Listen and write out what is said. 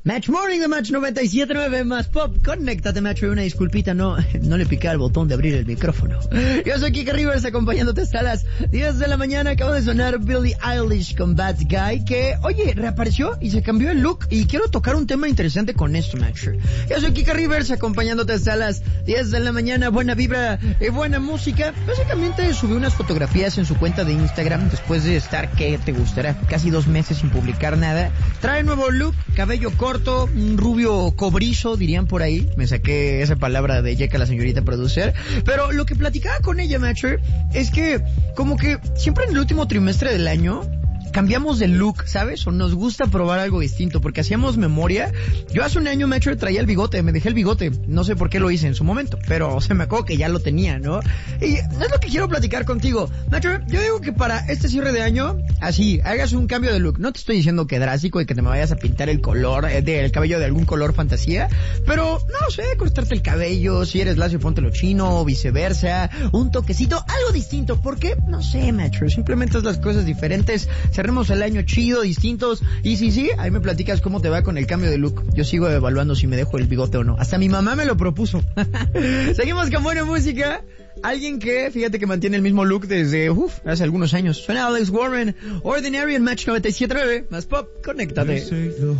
Match Morning de Match 97.9 más Pop. Conéctate, Match. Una disculpita, no le piqué al botón de abrir el micrófono. Yo soy Kike Rivers, acompañándote hasta las 10 de la mañana. Acabo de sonar Billie Eilish con Bad Guy, que, oye, reapareció y se cambió el look. Y quiero tocar un tema interesante con esto, Match. Yo soy Kike Rivers, acompañándote hasta las 10 de la mañana. Buena vibra y buena música. Básicamente subí unas fotografías en su cuenta de Instagram después de estar, ¿qué te gustará? Casi 2 meses sin publicar nada. Trae nuevo look, cabello corto, un rubio cobrizo, dirían por ahí. Me saqué esa palabra de Yeka, la señorita producer. Pero lo que platicaba con ella, Matcher, es que como que siempre en el último trimestre del año cambiamos de look, ¿sabes? O nos gusta probar algo distinto, porque hacíamos memoria. Yo hace un año, Matcher, traía el bigote, me dejé el bigote. No sé por qué lo hice en su momento, pero se me acuerdo que ya lo tenía, ¿no? Y es lo que quiero platicar contigo. Matcher, yo digo que para este cierre de año, así, hagas un cambio de look. No te estoy diciendo que drástico y que te me vayas a pintar el color del cabello de algún color fantasía, pero no sé, cortarte el cabello, si eres lacio, póntelo chino, o viceversa, un toquecito, algo distinto. ¿Por qué? No sé, Matcher, simplemente haz las cosas diferentes. Cerremos el año chido, distintos. Y sí, ahí me platicas cómo te va con el cambio de look. Yo sigo evaluando si me dejo el bigote o no. Hasta mi mamá me lo propuso. Seguimos con buena música. Alguien que, fíjate que mantiene el mismo look desde, hace algunos años. Suena Alex Warren, Ordinary en Match 97.9. Más Pop, conéctate.